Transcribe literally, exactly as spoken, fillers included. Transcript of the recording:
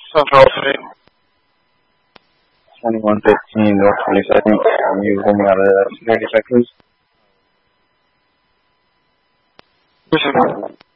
Central Street. twenty-one fifteen North twenty-second. Are you holding out of security check, please? Yes, sir.